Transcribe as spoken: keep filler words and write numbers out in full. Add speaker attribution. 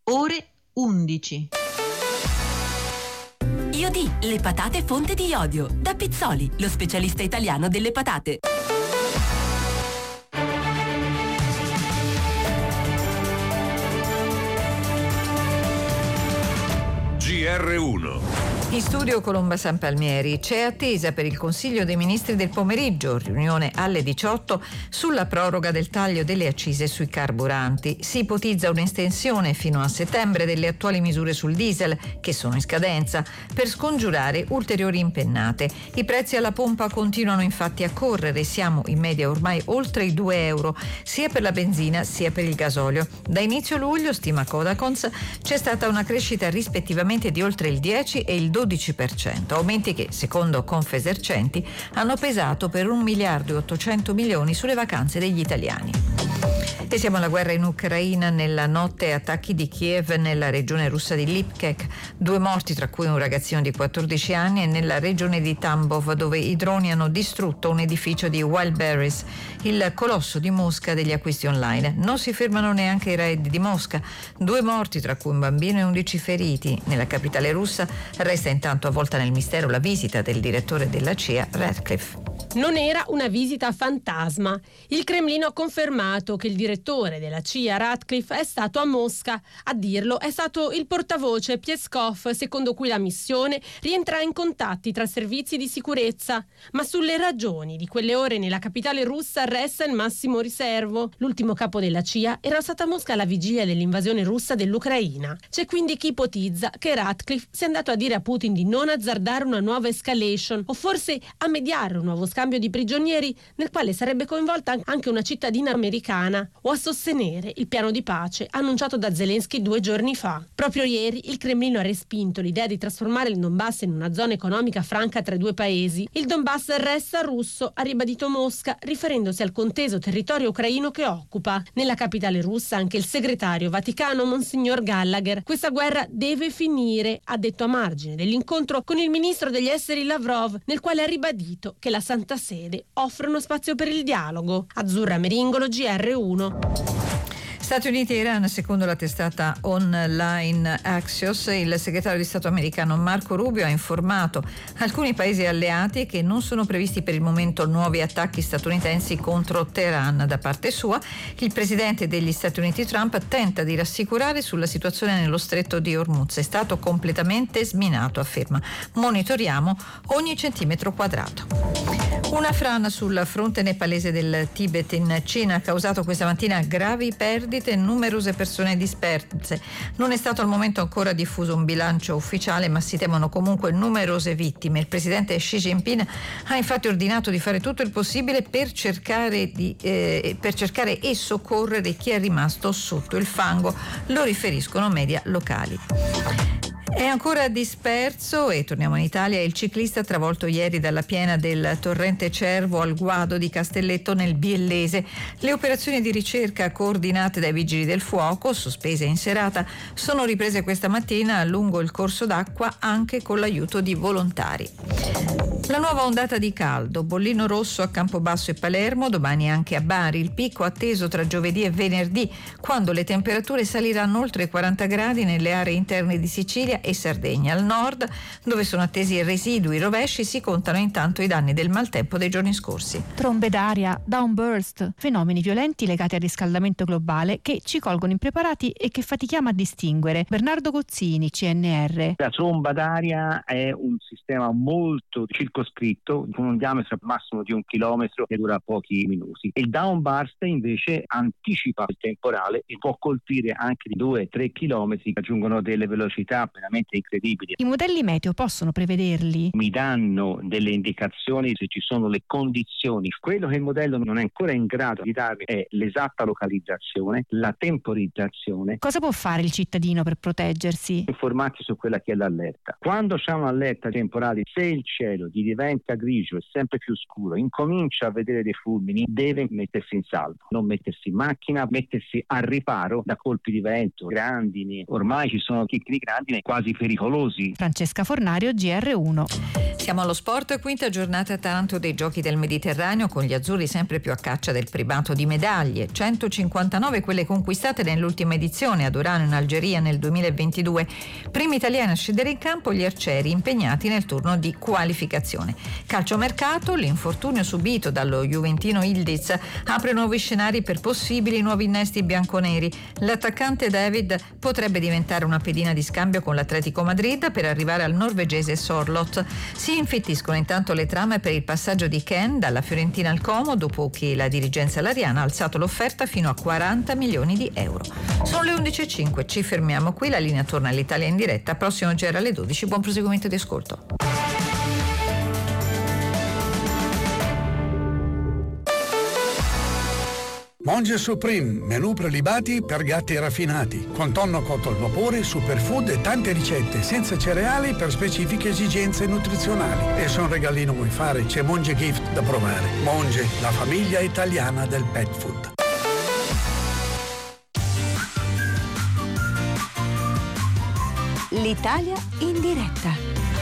Speaker 1: ore undici.
Speaker 2: Iodi, le patate fonte di iodio. Da Pizzoli, lo specialista italiano delle patate.
Speaker 3: G R uno.
Speaker 4: In studio Colomba San Palmieri. C'è attesa per il Consiglio dei Ministri del pomeriggio, riunione alle diciotto, sulla proroga del taglio delle accise sui carburanti. Si ipotizza un'estensione fino a settembre delle attuali misure sul diesel, che sono in scadenza, per scongiurare ulteriori impennate. I prezzi alla pompa continuano infatti a correre, siamo in media ormai oltre i due euro, sia per la benzina sia per il gasolio. Da inizio luglio, stima Codacons, c'è stata una crescita rispettivamente di oltre il dieci e il dodici per cento, aumenti che, secondo Confesercenti, hanno pesato per un miliardo e ottocento milioni sulle vacanze degli italiani. E siamo alla guerra in Ucraina. Nella notte attacchi di Kiev nella regione russa di Lipkek, due morti tra cui un ragazzino di quattordici anni, e nella regione di Tambov, dove i droni hanno distrutto un edificio di Wildberries, il colosso di Mosca degli acquisti online. Non si fermano neanche i raid di Mosca, due morti tra cui un bambino e undici feriti. Nella capitale russa resta intanto avvolta nel mistero la visita del direttore della C I A Ratcliffe.
Speaker 5: Non era una visita fantasma. Il Cremlino ha confermato che il direttore della C I A Ratcliffe è stato a Mosca. A dirlo è stato il portavoce Peskov, secondo cui la missione rientra in contatti tra servizi di sicurezza. Ma sulle ragioni di quelle ore nella capitale russa resta il massimo riservo. L'ultimo capo della C I A era stato a Mosca alla vigilia dell'invasione russa dell'Ucraina. C'è quindi chi ipotizza che Ratcliffe sia andato a dire a Putin di non azzardare una nuova escalation, o forse a mediare un nuovo scambio di prigionieri nel quale sarebbe coinvolta anche una cittadina americana, o a sostenere il piano di pace annunciato da Zelensky due giorni fa. Proprio ieri il Cremlino ha respinto l'idea di trasformare il Donbass in una zona economica franca tra i due paesi. Il Donbass resta russo, ha ribadito Mosca, riferendosi al conteso territorio ucraino che occupa. Nella capitale russa anche il segretario vaticano Monsignor Gallagher. Questa guerra deve finire, ha detto a margine dell'incontro con il ministro degli esteri Lavrov, nel quale ha ribadito che la Santa Sede offre uno spazio per il dialogo. Azzurra Meringolo, G R uno.
Speaker 4: Stati Uniti e Iran, secondo la testata online Axios, il segretario di Stato americano Marco Rubio ha informato alcuni paesi alleati che non sono previsti per il momento nuovi attacchi statunitensi contro Teheran. Da parte sua, il presidente degli Stati Uniti Trump tenta di rassicurare sulla situazione nello stretto di Hormuz. È stato completamente sminato, afferma. Monitoriamo ogni centimetro quadrato. Una frana sul fronte nepalese del Tibet in Cina ha causato questa mattina gravi perdite e numerose persone disperse. Non è stato al momento ancora diffuso un bilancio ufficiale, ma si temono comunque numerose vittime. Il presidente Xi Jinping ha infatti ordinato di fare tutto il possibile per cercare, di, eh, per cercare e soccorrere chi è rimasto sotto il fango, lo riferiscono media locali. È ancora disperso, e torniamo in Italia, il ciclista travolto ieri dalla piena del torrente Cervo al guado di Castelletto nel Biellese. Le operazioni di ricerca coordinate dai vigili del fuoco, sospese in serata, sono riprese questa mattina lungo il corso d'acqua anche con l'aiuto di volontari. La nuova ondata di caldo, bollino rosso a Campobasso e Palermo, domani anche a Bari, il picco atteso tra giovedì e venerdì, quando le temperature saliranno oltre i quaranta gradi nelle aree interne di Sicilia e Sardegna. Al nord, dove sono attesi residui rovesci, si contano intanto i danni del maltempo dei giorni scorsi.
Speaker 6: Trombe d'aria, downburst, fenomeni violenti legati al riscaldamento globale che ci colgono impreparati e che fatichiamo a distinguere. Bernardo Gozzini, C N R.
Speaker 7: La tromba d'aria è un sistema molto circoscritto, con un diametro massimo di un chilometro che dura pochi minuti. Il downburst invece anticipa il temporale e può colpire anche di due tre chilometri, raggiungono delle velocità veramente incredibili.
Speaker 6: I modelli meteo possono prevederli?
Speaker 7: Mi danno delle indicazioni se ci sono le condizioni. Quello che il modello non è ancora in grado di darmi è l'esatta localizzazione, la temporizzazione.
Speaker 6: Cosa può fare il cittadino per proteggersi?
Speaker 7: Informarsi su quella che è l'allerta. Quando c'è un'allerta temporale, se il cielo gli diventa grigio e sempre più scuro, incomincia a vedere dei fulmini, deve mettersi in salvo, non mettersi in macchina, mettersi a riparo da colpi di vento, grandini. Ormai ci sono chicchi di grandine quasi pericolosi.
Speaker 6: Francesca Fornario, G R uno.
Speaker 4: Siamo allo sport, quinta giornata a Taranto dei Giochi del Mediterraneo, con gli azzurri sempre più a caccia del primato di medaglie. centocinquantanove quelle conquistate nell'ultima edizione ad Orano in Algeria nel duemilaventidue. Primi italiani a scendere in campo gli arcieri impegnati nel turno di qualificazione. Calciomercato, l'infortunio subito dallo juventino Ildiz apre nuovi scenari per possibili nuovi innesti bianconeri. L'attaccante David potrebbe diventare una pedina di scambio con l'Atletico Madrid per arrivare al norvegese Sorloth. Si infittiscono intanto le trame per il passaggio di Ken dalla Fiorentina al Como, dopo che la dirigenza lariana ha alzato l'offerta fino a quaranta milioni di euro. Sono le undici e cinque, ci fermiamo qui, la linea torna all'Italia in diretta, prossimo giro alle dodici, buon proseguimento di ascolto.
Speaker 8: Monge Supreme, menù prelibati per gatti raffinati, con tonno cotto al vapore, superfood e tante ricette, senza cereali per specifiche esigenze nutrizionali. E se un regalino vuoi fare, c'è Monge Gift da provare. Monge, la famiglia italiana del pet food.
Speaker 2: L'Italia in diretta.